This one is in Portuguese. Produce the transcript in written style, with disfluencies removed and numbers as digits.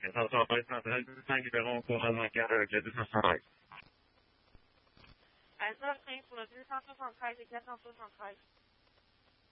Essa sua estratégia está liberando com a guerra de desnacionais. 蓝色乘以5的，这是上次放开，这边上次放开。